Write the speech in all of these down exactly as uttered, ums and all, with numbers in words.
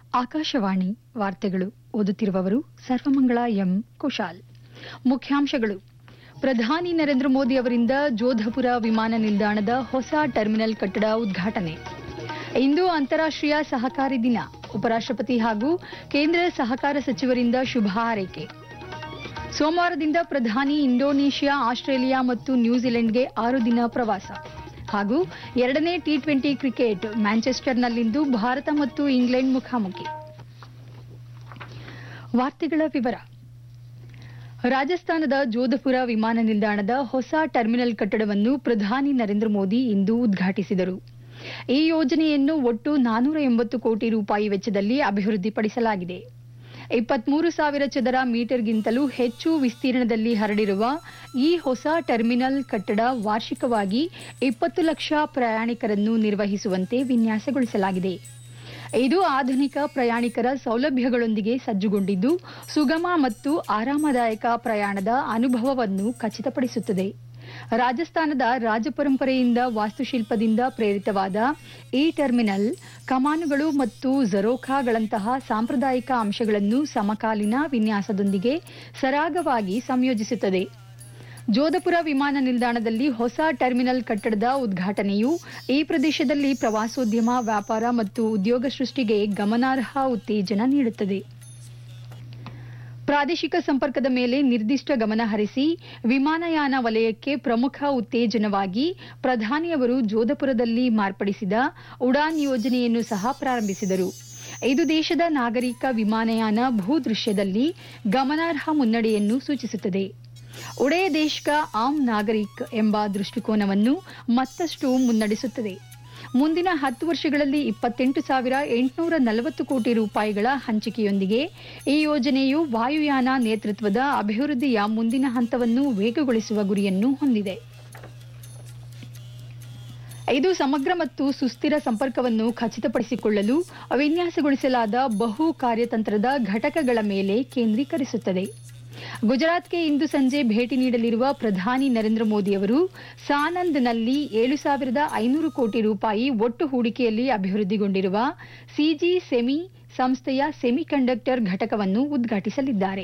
ಆಕಾಶವಾಣಿ ವಾರ್ತೆಗಳು ಓದುತ್ತಿರುವವರು ಸರ್ವಮಂಗಳ ಎಂ ಕುಶಾಲ್. ಮುಖ್ಯಾಂಶಗಳು: ಪ್ರಧಾನಿ ನರೇಂದ್ರ ಮೋದಿ ಅವರಿಂದ ಜೋಧಪುರ ವಿಮಾನ ನಿಲ್ದಾಣದ ಹೊಸ ಟರ್ಮಿನಲ್ ಕಟ್ಟಡ ಉದ್ಘಾಟನೆ. ಇಂದು ಅಂತಾರಾಷ್ಟ್ರೀಯ ಸಹಕಾರಿ ದಿನ. ಉಪರಾಷ್ಟ್ರಪತಿ ಹಾಗೂ ಕೇಂದ್ರ ಸಹಕಾರ ಸಚಿವರಿಂದ ಶುಭ ಹಾರೈಕೆ. ಸೋಮವಾರದಿಂದ ಪ್ರಧಾನಿ ಇಂಡೋನೇಷ್ಯಾ, ಆಸ್ಟ್ರೇಲಿಯಾ ಮತ್ತು ನ್ಯೂಜಿಲೆಂಡ್ಗೆ ಆರು ದಿನ ಪ್ರವಾಸ. ಹಾಗೂ ಎರಡನೇ ಟಿ ಟ್ವೆಂಟಿ ಕ್ರಿಕೆಟ್ ಮ್ಯಾಂಚೆಸ್ಟರ್ನಲ್ಲಿಂದು ಭಾರತ ಮತ್ತು ಇಂಗ್ಲೆಂಡ್ ಮುಖಾಮುಖಿ. ವಾರ್ತೆಗಳ ವಿವರ. ರಾಜಸ್ಥಾನದ ಜೋಧಪುರ ವಿಮಾನ ನಿಲ್ದಾಣದ ಹೊಸ ಟರ್ಮಿನಲ್ ಕಟ್ಟಡವನ್ನು ಪ್ರಧಾನಿ ನರೇಂದ್ರ ಮೋದಿ ಇಂದು ಉದ್ಘಾಟಿಸಿದರು. ಈ ಯೋಜನೆಯನ್ನು ಒಟ್ಟು ನಾನೂರ ಎಂಬತ್ತು ಕೋಟಿ ರೂಪಾಯಿ ವೆಚ್ಚದಲ್ಲಿ ಅಭಿವೃದ್ಧಿಪಡಿಸಲಾಗಿದೆ. ಇಪ್ಪತ್ಮೂರು ಸಾವಿರ ಚದರ ಮೀಟರ್ಗಿಂತಲೂ ಹೆಚ್ಚು ವಿಸ್ತೀರ್ಣದಲ್ಲಿ ಹರಡಿರುವ ಈ ಹೊಸ ಟರ್ಮಿನಲ್ ಕಟ್ಟಡ ವಾರ್ಷಿಕವಾಗಿ ಇಪ್ಪತ್ತು ಲಕ್ಷ ಪ್ರಯಾಣಿಕರನ್ನು ನಿರ್ವಹಿಸುವಂತೆ ವಿನ್ಯಾಸಗೊಳಿಸಲಾಗಿದೆ. ಇದು ಆಧುನಿಕ ಪ್ರಯಾಣಿಕರ ಸೌಲಭ್ಯಗಳೊಂದಿಗೆ ಸಜ್ಜುಗೊಂಡಿದ್ದು, ಸುಗಮ ಮತ್ತು ಆರಾಮದಾಯಕ ಪ್ರಯಾಣದ ಅನುಭವವನ್ನು ಖಚಿತಪಡಿಸುತ್ತದೆ. ರಾಜಸ್ಥಾನದ ರಾಜಪರಂಪರೆಯಿಂದ ವಾಸ್ತುಶಿಲ್ಪದಿಂದ ಪ್ರೇರಿತವಾದ ಈ ಟರ್ಮಿನಲ್ ಕಮಾನುಗಳು ಮತ್ತು ಝರೋಖಾಗಳಂತಹ ಸಾಂಪ್ರದಾಯಿಕ ಅಂಶಗಳನ್ನು ಸಮಕಾಲೀನ ವಿನ್ಯಾಸದೊಂದಿಗೆ ಸರಾಗವಾಗಿ ಸಂಯೋಜಿಸುತ್ತದೆ. ಜೋಧಪುರ ವಿಮಾನ ನಿಲ್ದಾಣದಲ್ಲಿ ಹೊಸ ಟರ್ಮಿನಲ್ ಕಟ್ಟಡದ ಉದ್ಘಾಟನೆಯು ಈ ಪ್ರದೇಶದಲ್ಲಿ ಪ್ರವಾಸೋದ್ಯಮ, ವ್ಯಾಪಾರ ಮತ್ತು ಉದ್ಯೋಗ ಸೃಷ್ಟಿಗೆ ಗಮನಾರ್ಹ ಉತ್ತೇಜನ ನೀಡುತ್ತದೆ. ಪ್ರಾದೇಶಿಕ ಸಂಪರ್ಕದ ಮೇಲೆ ನಿರ್ದಿಷ್ಟ ಗಮನ ಹರಿಸಿ ವಿಮಾನಯಾನ ವಲಯಕ್ಕೆ ಪ್ರಮುಖ ಉತ್ತೇಜನವಾಗಿ ಪ್ರಧಾನಿಯವರು ಜೋಧಪುರದಲ್ಲಿ ಮಾರ್ಪಡಿಸಿದ ಉಡಾನ್ ಯೋಜನೆಯನ್ನು ಸಹ ಪ್ರಾರಂಭಿಸಿದರು. ಇದು ದೇಶದ ನಾಗರಿಕ ವಿಮಾನಯಾನ ಭೂದೃಶ್ಯದಲ್ಲಿ ಗಮನಾರ್ಹ ಮುನ್ನಡೆಯನ್ನು ಸೂಚಿಸುತ್ತದೆ. ಉಡೇ ದೇಶ್ ಕಾ ಆಮ್ ನಾಗರಿಕ್ ಎಂಬ ದೃಷ್ಟಿಕೋನವನ್ನು ಮತ್ತಷ್ಟು ಮುನ್ನಡೆಸುತ್ತದೆ. ಮುಂದಿನ ಹತ್ತು ವರ್ಷಗಳಲ್ಲಿ ಇಪ್ಪತ್ತೆಂಟು ಸಾವಿರ ಎಂಟುನೂರ ನಲವತ್ತು ಕೋಟಿ ರೂಪಾಯಿಗಳ ಹಂಚಿಕೆಯೊಂದಿಗೆ ಈ ಯೋಜನೆಯು ವಾಯುಯಾನ ನೇತೃತ್ವದ ಅಭಿವೃದ್ಧಿಯ ಮುಂದಿನ ಹಂತವನ್ನು ವೇಗಗೊಳಿಸುವ ಗುರಿಯನ್ನು ಹೊಂದಿದೆ. ಇದು ಸಮಗ್ರ ಮತ್ತು ಸುಸ್ಥಿರ ಸಂಪರ್ಕವನ್ನು ಖಚಿತಪಡಿಸಿಕೊಳ್ಳಲು ವಿನ್ಯಾಸಗೊಳಿಸಲಾದ ಬಹು ಕಾರ್ಯತಂತ್ರದ ಘಟಕಗಳ ಮೇಲೆ ಕೇಂದ್ರೀಕರಿಸುತ್ತದೆ. ಗುಜರಾತ್ಗೆ ಇಂದು ಸಂಜೆ ಭೇಟಿ ನೀಡಲಿರುವ ಪ್ರಧಾನಿ ನರೇಂದ್ರ ಮೋದಿ ಅವರು ಸಾನಂದ್ನಲ್ಲಿ ಏಳು ಸಾವಿರದ ಐನೂರು ಕೋಟಿ ರೂಪಾಯಿ ಒಟ್ಟು ಹೂಡಿಕೆಯಲ್ಲಿ ಅಭಿವೃದ್ಧಿಗೊಂಡಿರುವ ಸಿಜಿ ಸೆಮಿ ಸಂಸ್ಥೆಯ ಸೆಮಿಕಂಡಕ್ಟರ್ ಘಟಕವನ್ನು ಉದ್ಘಾಟಿಸಲಿದ್ದಾರೆ.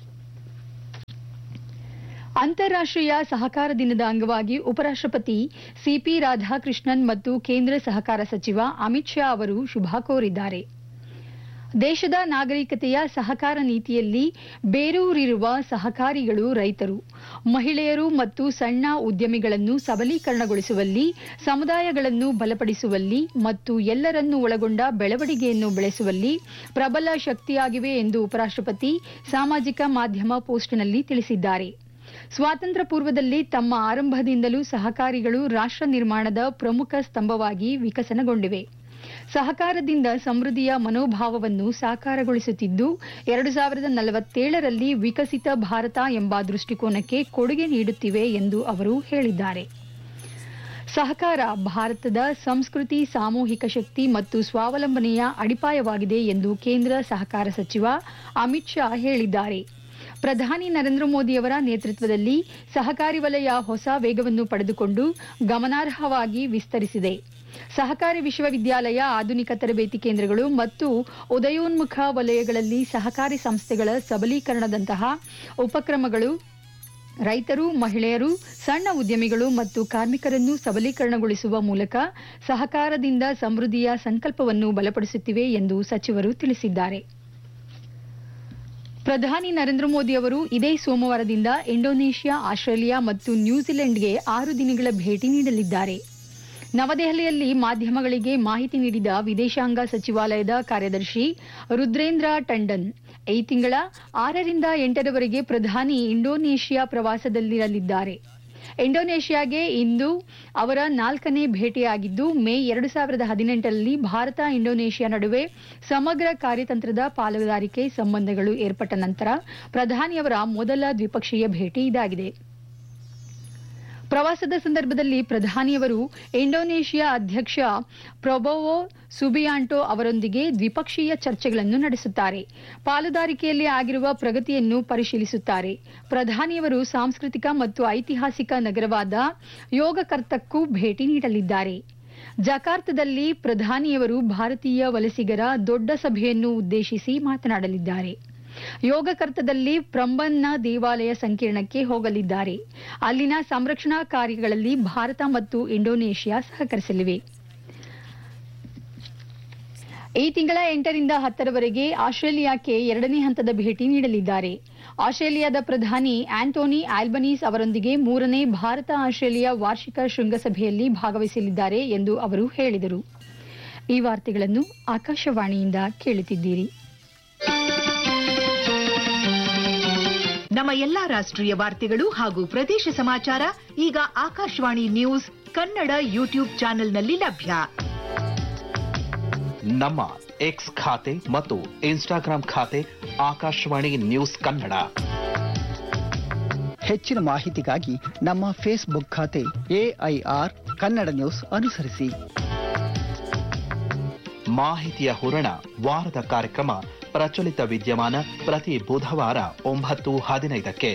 ಅಂತಾರಾಷ್ಟ್ರೀಯ ಸಹಕಾರ ದಿನದ ಅಂಗವಾಗಿ ಉಪರಾಷ್ಟ್ರಪತಿ ಸಿಪಿ ರಾಧಾಕೃಷ್ಣನ್ ಮತ್ತು ಕೇಂದ್ರ ಸಹಕಾರ ಸಚಿವ ಅಮಿತ್ ಶಾ ಅವರು ಶುಭ ಕೋರಿದ್ದಾರೆ. ದೇಶದ ನಾಗರಿಕತೆಯ ಸಹಕಾರ ನೀತಿಯಲ್ಲಿ ಬೇರೂರಿರುವ ಸಹಕಾರಿಗಳು, ರೈತರು, ಮಹಿಳೆಯರು ಮತ್ತು ಸಣ್ಣ ಉದ್ಯಮಿಗಳನ್ನು ಸಬಲೀಕರಣಗೊಳಿಸುವಲ್ಲಿ, ಸಮುದಾಯಗಳನ್ನು ಬಲಪಡಿಸುವಲ್ಲಿ ಮತ್ತು ಎಲ್ಲರನ್ನೂ ಒಳಗೊಂಡ ಬೆಳವಣಿಗೆಯನ್ನು ಬೆಳೆಸುವಲ್ಲಿ ಪ್ರಬಲ ಶಕ್ತಿಯಾಗಿವೆ ಎಂದು ಉಪರಾಷ್ಟ್ರಪತಿ ಸಾಮಾಜಿಕ ಮಾಧ್ಯಮ ಪೋಸ್ಟ್ನಲ್ಲಿ ತಿಳಿಸಿದ್ದಾರೆ. ಸ್ವಾತಂತ್ರ್ಯ ಪೂರ್ವದಲ್ಲಿ ತಮ್ಮ ಆರಂಭದಿಂದಲೂ ಸಹಕಾರಿಗಳು ರಾಷ್ಟ್ರ ನಿರ್ಮಾಣದ ಪ್ರಮುಖ ಸ್ತಂಭವಾಗಿ ವಿಕಸನಗೊಂಡಿವೆ. ಸಹಕಾರದಿಂದ ಸಮೃದ್ಧಿಯ ಮನೋಭಾವವನ್ನು ಸಾಕಾರಗೊಳಿಸುತ್ತಿದ್ದು, ಎರಡು ಸಾವಿರದ ನಲವತ್ತೇಳರಲ್ಲಿ ವಿಕಸಿತ ಭಾರತ ಎಂಬ ದೃಷ್ಟಿಕೋನಕ್ಕೆ ಕೊಡುಗೆ ನೀಡುತ್ತಿವೆ ಎಂದು ಅವರು ಹೇಳಿದ್ದಾರೆ. ಸಹಕಾರ ಭಾರತದ ಸಂಸ್ಕೃತಿ, ಸಾಮೂಹಿಕ ಶಕ್ತಿ ಮತ್ತು ಸ್ವಾವಲಂಬನೆಯ ಅಡಿಪಾಯವಾಗಿದೆ ಎಂದು ಕೇಂದ್ರ ಸಹಕಾರ ಸಚಿವ ಅಮಿತ್ ಶಾ ಹೇಳಿದ್ದಾರೆ. ಪ್ರಧಾನಿ ನರೇಂದ್ರ ಮೋದಿಯವರ ನೇತೃತ್ವದಲ್ಲಿ ಸಹಕಾರಿ ವಲಯ ಹೊಸ ವೇಗವನ್ನು ಪಡೆದುಕೊಂಡು ಗಮನಾರ್ಹವಾಗಿ ವಿಸ್ತರಿಸಿದೆ. ಸಹಕಾರಿ ವಿಶ್ವವಿದ್ಯಾಲಯ, ಆಧುನಿಕ ತರಬೇತಿ ಕೇಂದ್ರಗಳು ಮತ್ತು ಉದಯೋನ್ಮುಖ ವಲಯಗಳಲ್ಲಿ ಸಹಕಾರಿ ಸಂಸ್ಥೆಗಳ ಸಬಲೀಕರಣದಂತಹ ಉಪಕ್ರಮಗಳು ರೈತರು, ಮಹಿಳೆಯರು, ಸಣ್ಣ ಉದ್ಯಮಿಗಳು ಮತ್ತು ಕಾರ್ಮಿಕರನ್ನು ಸಬಲೀಕರಣಗೊಳಿಸುವ ಮೂಲಕ ಸಹಕಾರದಿಂದ ಸಮೃದ್ಧಿಯ ಸಂಕಲ್ಪವನ್ನು ಬಲಪಡಿಸುತ್ತಿವೆ ಎಂದು ಸಚಿವರು ತಿಳಿಸಿದ್ದಾರೆ. ಪ್ರಧಾನಿ ನರೇಂದ್ರ ಮೋದಿ ಅವರು ಇದೇ ಸೋಮವಾರದಿಂದ ಇಂಡೋನೇಷ್ಯಾ, ಆಸ್ಟ್ರೇಲಿಯಾ ಮತ್ತು ನ್ಯೂಜಿಲೆಂಡ್ಗೆ ಆರು ದಿನಗಳ ಭೇಟಿ ನೀಡಲಿದ್ದಾರೆ. ನವದೆಹಲಿಯಲ್ಲಿ ಮಾಧ್ಯಮಗಳಿಗೆ ಮಾಹಿತಿ ನೀಡಿದ ವಿದೇಶಾಂಗ ಸಚಿವಾಲಯದ ಕಾರ್ಯದರ್ಶಿ ರುದ್ರೇಂದ್ರ ಟಂಡನ್, ಈ ತಿಂಗಳ ಆರರಿಂದ ಎಂಟರವರೆಗೆ ಪ್ರಧಾನಿ ಇಂಡೋನೇಷ್ಯಾ ಪ್ರವಾಸದಲ್ಲಿರಲಿದ್ದಾರೆ. ಇಂಡೋನೇಷ್ಯಾಗೆ ಇಂದು ಅವರ ನಾಲ್ಕನೇ ಭೇಟಿಯಾಗಿದ್ದು, ಮೇ ಎರಡು ಸಾವಿರದ ಹದಿನೆಂಟರಲ್ಲಿ ಭಾರತ ಇಂಡೋನೇಷ್ಯಾ ನಡುವೆ ಸಮಗ್ರ ಕಾರ್ಯತಂತ್ರದ ಪಾಲುದಾರಿಕೆ ಸಂಬಂಧಗಳು ಏರ್ಪಟ್ಟ ನಂತರ ಪ್ರಧಾನಿಯವರ ಮೊದಲ ದ್ವಿಪಕ್ಷೀಯ ಭೇಟಿ ಇದಾಗಿದೆ. ಪ್ರವಾಸದ ಸಂದರ್ಭದಲ್ಲಿ ಪ್ರಧಾನಿಯವರು ಇಂಡೋನೇಷ್ಯಾ ಅಧ್ಯಕ್ಷ ಪ್ರೊಬೋವೋ ಸುಬಿಯಾಂಟೋ ಅವರೊಂದಿಗೆ ದ್ವಿಪಕ್ಷೀಯ ಚರ್ಚೆಗಳನ್ನು ನಡೆಸುತ್ತಾರೆ. ಪಾಲುದಾರಿಕೆಯಲ್ಲಿ ಆಗಿರುವ ಪ್ರಗತಿಯನ್ನು ಪರಿಶೀಲಿಸುತ್ತಾರೆ. ಪ್ರಧಾನಿಯವರು ಸಾಂಸ್ಕೃತಿಕ ಮತ್ತು ಐತಿಹಾಸಿಕ ನಗರವಾದ ಯೋಗಕರ್ತಕ್ಕೂ ಭೇಟಿ ನೀಡಲಿದ್ದಾರೆ. ಜಕಾರ್ತದಲ್ಲಿ ಪ್ರಧಾನಿಯವರು ಭಾರತೀಯ ವಲಸಿಗರ ದೊಡ್ಡ ಸಭೆಯನ್ನು ಉದ್ದೇಶಿಸಿ ಮಾತನಾಡಲಿದ್ದಾರೆ. ಯೋಗಕರ್ತದಲ್ಲಿ ಪ್ರಂಬನ್ನ ದೇವಾಲಯ ಸಂಕೀರ್ಣಕ್ಕೆ ಹೋಗಲಿದ್ದಾರೆ. ಅಲ್ಲಿನ ಸಂರಕ್ಷಣಾ ಕಾರ್ಯಗಳಲ್ಲಿ ಭಾರತ ಮತ್ತು ಇಂಡೋನೇಷ್ಯಾ ಸಹಕರಿಸಲಿವೆ. ಈ ತಿಂಗಳ ಎಂಟರಿಂದ ಹತ್ತರವರೆಗೆ ಆಸ್ಟ್ರೇಲಿಯಾಕ್ಕೆ ಎರಡನೇ ಹಂತದ ಭೇಟಿ ನೀಡಲಿದ್ದಾರೆ. ಆಸ್ಟ್ರೇಲಿಯಾದ ಪ್ರಧಾನಿ ಆಂಟೋನಿ ಆಲ್ಬನೀಸ್ ಅವರೊಂದಿಗೆ ಮೂರನೇ ಭಾರತ ಆಸ್ಟ್ರೇಲಿಯಾ ವಾರ್ಷಿಕ ಶೃಂಗಸಭೆಯಲ್ಲಿ ಭಾಗವಹಿಸಲಿದ್ದಾರೆ ಎಂದು ಅವರು ಹೇಳಿದರು. ಈ ವಾರ್ತೆಗಳನ್ನು ಆಕಾಶವಾಣಿಯಿಂದ ಕೇಳುತ್ತಿದ್ದೀರಿ. ನಮ್ಮ ಎಲ್ಲಾ ರಾಷ್ಟ್ರೀಯ ವಾರ್ತೆಗಳು ಹಾಗೂ ಪ್ರದೇಶ ಸಮಾಚಾರ ಈಗ ಆಕಾಶವಾಣಿ ನ್ಯೂಸ್ ಕನ್ನಡ ಯೂಟ್ಯೂಬ್ ಚಾನೆಲ್ನಲ್ಲಿ ಲಭ್ಯ. ನಮ್ಮ ಎಕ್ಸ್ ಖಾತೆ ಮತ್ತು ಇನ್ಸ್ಟಾಗ್ರಾಂ ಖಾತೆ ಆಕಾಶವಾಣಿ ನ್ಯೂಸ್ ಕನ್ನಡ. ಹೆಚ್ಚಿನ ಮಾಹಿತಿಗಾಗಿ ನಮ್ಮ ಫೇಸ್ಬುಕ್ ಖಾತೆ ಎಐಆರ್ ಕನ್ನಡ ನ್ಯೂಸ್ ಅನುಸರಿಸಿ. ಮಾಹಿತಿಯ ಹೂರಣ ವಾರದ ಕಾರ್ಯಕ್ರಮ ಪ್ರಚಲಿತ ವಿದ್ಯಮಾನ ಪ್ರತಿ ಬುಧವಾರ ಒಂಬತ್ತು ಹದಿನೈದಕ್ಕೆ.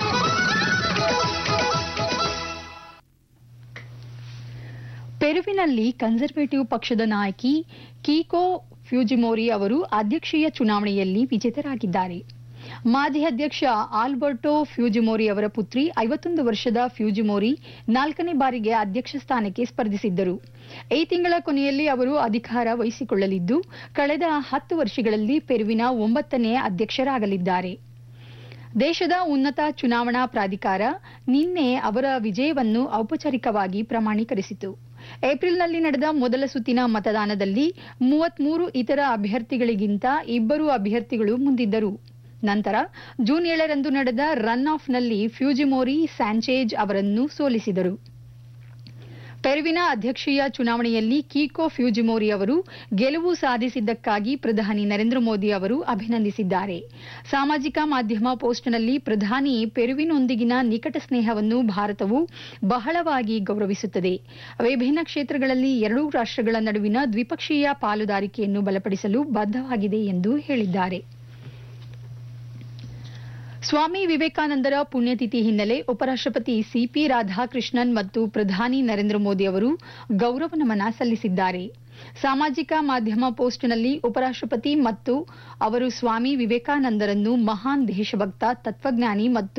ಪೆರುವಿನಲ್ಲಿ ಕನ್ಸರ್ವೇಟಿವ್ ಪಕ್ಷದ ನಾಯಕಿ ಕೀಕೋ ಫ್ಯೂಜಿಮೋರಿ ಅವರು ಅಧ್ಯಕ್ಷೀಯ ಚುನಾವಣೆಯಲ್ಲಿ ವಿಜೇತರಾಗಿದ್ದಾರೆ. ಮಾಜಿ ಅಧ್ಯಕ್ಷ ಆಲ್ಬರ್ಟೋ ಫ್ಯೂಜಿಮೋರಿ ಅವರ ಪುತ್ರಿ ಐವತ್ತೊಂದು ವರ್ಷದ ಫ್ಯೂಜಿಮೋರಿ ನಾಲ್ಕನೇ ಬಾರಿಗೆ ಅಧ್ಯಕ್ಷ ಸ್ಥಾನಕ್ಕೆ ಸ್ಪರ್ಧಿಸಿದ್ದರು. ಈ ತಿಂಗಳ ಕೊನೆಯಲ್ಲಿ ಅವರು ಅಧಿಕಾರ ವಹಿಸಿಕೊಳ್ಳಲಿದ್ದು, ಕಳೆದ ಹತ್ತು ವರ್ಷಗಳಲ್ಲಿ ಪೆರುವಿನ ಒಂಬತ್ತನೇ ಅಧ್ಯಕ್ಷರಾಗಲಿದ್ದಾರೆ. ದೇಶದ ಉನ್ನತ ಚುನಾವಣಾ ಪ್ರಾಧಿಕಾರ ನಿನ್ನೆ ಅವರ ವಿಜಯವನ್ನು ಔಪಚಾರಿಕವಾಗಿ ಪ್ರಮಾಣೀಕರಿಸಿತು. ಏಪ್ರಿಲ್ನಲ್ಲಿ ನಡೆದ ಮೊದಲ ಸುತ್ತಿನ ಮತದಾನದಲ್ಲಿ ಮೂವತ್ಮೂರು ಇತರ ಅಭ್ಯರ್ಥಿಗಳಿಗಿಂತ ಇಬ್ಬರು ಅಭ್ಯರ್ಥಿಗಳು ಮುಂದಿದ್ದರು. ನಂತರ ಜೂನ್ ಏಳರಂದು ನಡೆದ ರನ್ ಆಫ್ನಲ್ಲಿ ಫ್ಯೂಜಿಮೋರಿ ಸ್ಯಾನ್ಚೇಜ್ ಅವರನ್ನು ಸೋಲಿಸಿದರು. ಪೆರುವಿನ ಅಧ್ಯಕ್ಷೀಯ ಚುನಾವಣೆಯಲ್ಲಿ ಕೀಕೋ ಫ್ಯೂಜಿಮೋರಿ ಅವರು ಗೆಲುವು ಸಾಧಿಸಿದ್ದಕ್ಕಾಗಿ ಪ್ರಧಾನಿ ನರೇಂದ್ರ ಮೋದಿ ಅವರು ಅಭಿನಂದಿಸಿದ್ದಾರೆ. ಸಾಮಾಜಿಕ ಮಾಧ್ಯಮ ಪೋಸ್ಟ್ನಲ್ಲಿ ಪ್ರಧಾನಿ ಪೆರುವಿನೊಂದಿಗಿನ ನಿಕಟ ಸ್ನೇಹವನ್ನು ಭಾರತವು ಬಹಳವಾಗಿ ಗೌರವಿಸುತ್ತದೆ. ವಿಭಿನ್ನ ಕ್ಷೇತ್ರಗಳಲ್ಲಿ ಎರಡೂ ರಾಷ್ಟ್ರಗಳ ನಡುವಿನ ದ್ವಿಪಕ್ಷೀಯ ಪಾಲುದಾರಿಕೆಯನ್ನು ಬಲಪಡಿಸಲು ಬದ್ಧವಾಗಿದೆ ಎಂದು ಹೇಳಿದ್ದಾರೆ. ಸ್ವಾಮಿ ವಿವೇಕಾನಂದರ ಪುಣ್ಯತಿಥಿ ಹಿನ್ನೆಲೆ ಉಪರಾಷ್ಟ್ರಪತಿ ಸಿಪಿ ರಾಧಾಕೃಷ್ಣನ್ ಮತ್ತು ಪ್ರಧಾನಿ ನರೇಂದ್ರ ಮೋದಿ ಅವರು ಗೌರವ ನಮನ ಸಲ್ಲಿಸಿದ್ದಾರೆ. ಸಾಮಾಜಿಕ ಮಾಧ್ಯಮ ಪೋಸ್ಟ್ನಲ್ಲಿ ಉಪರಾಷ್ಟ್ರಪತಿ ಮತ್ತು ಅವರು ಸ್ವಾಮಿ ವಿವೇಕಾನಂದರನ್ನು ಮಹಾನ್ ದೇಶಭಕ್ತ, ತತ್ವಜ್ಞಾನಿ ಮತ್ತು